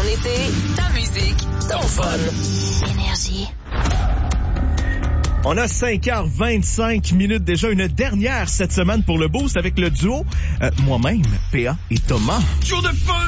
été, ta musique, ton fun. Énergie. On a 5h25 déjà, une dernière cette semaine pour le boost avec le duo moi-même, PA et Thomas. Jour de fun!